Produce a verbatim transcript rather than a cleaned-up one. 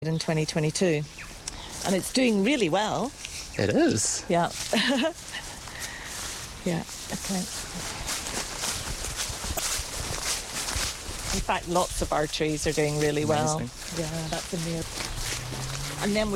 in twenty twenty-two. And it's doing really well. It is. Yeah. Yeah, okay. In fact, lots of our trees are doing really well. Amazing. Yeah, that's a near. And then we